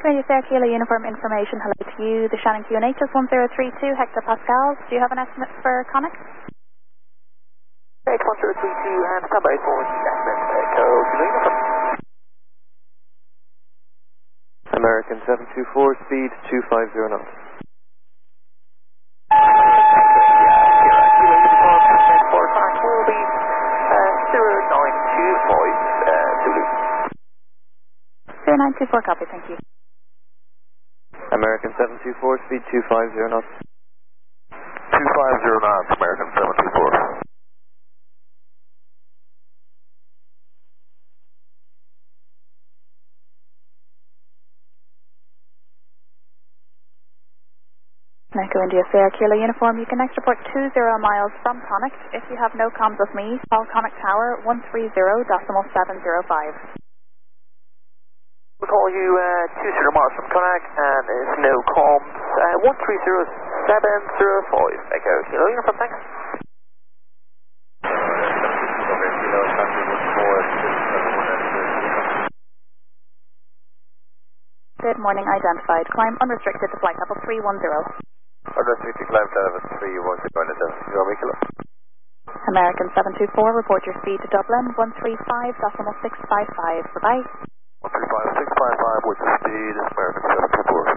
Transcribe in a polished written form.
Community Fair Kilo Uniform Information, hello to you. The Shannon QNH is 1032 hectopascals. Do you have an estimate for Conic? 1032 and standby for the estimate. Echo Kilo Uniform. American 724, speed 250 knots. Kilo Uniform, estimate for Conic will be 0925 Zulu. 0924, copy, thank you. American 724, speed 250 knots. 250 knots, American 724. Echo India Fair Kilo Uniform, you can next report 20 miles from Conic. If you have no comms with me, call Conic Tower 130.705. We'll call you 20 miles from Conic and there's no comms. 130.705. Echo Kilo Uniform, thanks. Good morning, identified. Climb unrestricted to flight level 310. Unrestricted climb level 310, you are me, Kilo. American 724, report your speed to Dublin 135.655. Bye-bye. 135.655 with the speed, American 724.